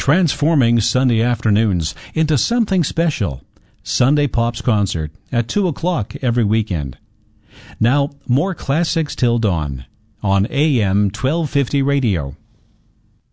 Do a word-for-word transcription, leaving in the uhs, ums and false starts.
transforming Sunday afternoons into something special. Sunday Pops Concert at two o'clock every weekend. Now, more classics till dawn on A M twelve fifty radio.